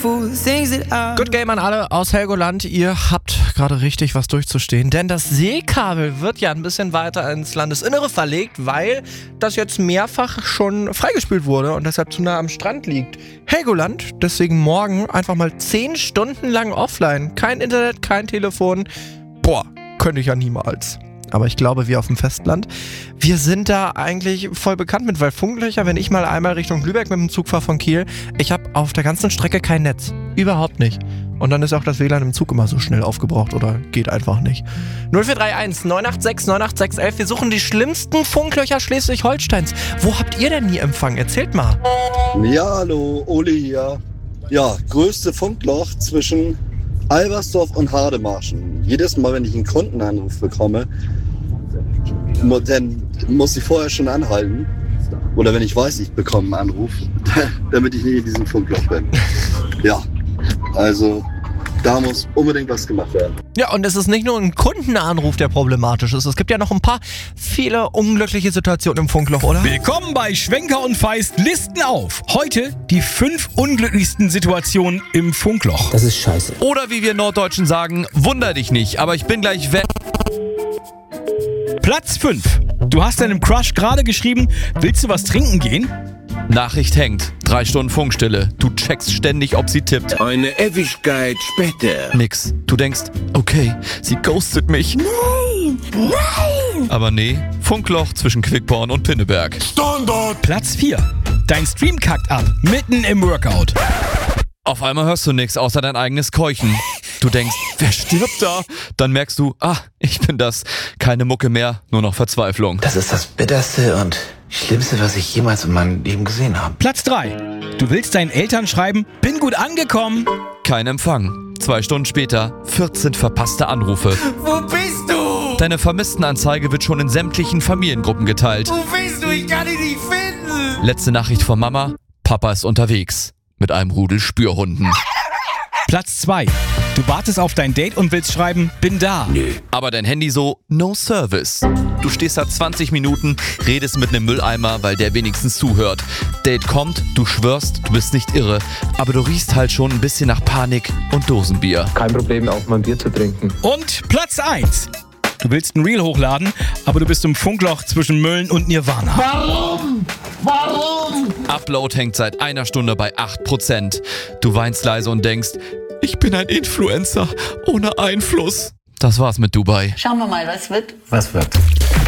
Good Game an alle aus Helgoland. Ihr habt gerade richtig was durchzustehen, denn das Seekabel wird ja ein bisschen weiter ins Landesinnere verlegt, weil das jetzt mehrfach schon freigespült wurde und deshalb zu nah am Strand liegt. Helgoland, deswegen morgen einfach mal 10 Stunden lang offline. Kein Internet, kein Telefon. Boah, könnte ich ja niemals. Aber ich glaube, wir auf dem Festland, wir sind da eigentlich voll bekannt mit, weil Funklöcher, wenn ich mal einmal Richtung Lübeck mit dem Zug fahre von Kiel, ich habe auf der ganzen Strecke kein Netz. Überhaupt nicht. Und dann ist auch das WLAN im Zug immer so schnell aufgebraucht oder geht einfach nicht. 0431 986 986 11. Wir suchen die schlimmsten Funklöcher Schleswig-Holsteins. Wo habt ihr denn nie Empfang? Erzählt mal. Ja, hallo, Uli hier. Ja, größte Funkloch zwischen Albersdorf und Hademarschen. Jedes Mal, wenn ich einen Kundenanruf bekomme, dann muss ich vorher schon anhalten. Oder wenn ich weiß, ich bekomme einen Anruf, damit ich nicht in diesem Funkloch bin. Ja, also da muss unbedingt was gemacht werden. Ja, und es ist nicht nur ein Kundenanruf, der problematisch ist. Es gibt ja noch ein paar viele unglückliche Situationen im Funkloch, oder? Willkommen bei Schwenker und Feist Listen auf. Heute die 5 unglücklichsten Situationen im Funkloch. Das ist scheiße. Oder wie wir Norddeutschen sagen, wunder dich nicht, aber ich bin gleich weg. Platz 5. Du hast deinem Crush gerade geschrieben, willst du was trinken gehen? Nachricht hängt. 3 Stunden Funkstille. Du checkst ständig, ob sie tippt. Eine Ewigkeit später. Nix. Du denkst, okay, sie ghostet mich. Nein! Aber nee, Funkloch zwischen Quickborn und Pinneberg. Standard. Platz 4. Dein Stream kackt ab, mitten im Workout. Auf einmal hörst du nichts außer dein eigenes Keuchen. Du denkst, wer stirbt da? Dann merkst du, ich bin das. Keine Mucke mehr, nur noch Verzweiflung. Das ist das Bitterste und Schlimmste, was ich jemals in meinem Leben gesehen habe. Platz 3. Du willst deinen Eltern schreiben, bin gut angekommen. Kein Empfang. 2 Stunden später, 14 verpasste Anrufe. Wo bist du? Deine Vermisstenanzeige wird schon in sämtlichen Familiengruppen geteilt. Wo bist du? Ich kann dich nicht finden. Letzte Nachricht von Mama, Papa ist unterwegs. Mit einem Rudel Spürhunden. Platz 2. Du wartest auf dein Date und willst schreiben, bin da. Nö. Aber dein Handy so, no service. Du stehst da 20 Minuten, redest mit einem Mülleimer, weil der wenigstens zuhört. Date kommt, du schwörst, du bist nicht irre, aber du riechst halt schon ein bisschen nach Panik und Dosenbier. Kein Problem, auch mal ein Bier zu trinken. Und Platz 1. Du willst ein Reel hochladen, aber du bist im Funkloch zwischen Mölln und Nirvana. Warum? Upload hängt seit 1 Stunde bei 8%. Du weinst leise und denkst, ich bin ein Influencer ohne Einfluss. Das war's mit Dubai. Schauen wir mal, was wird. Was wird?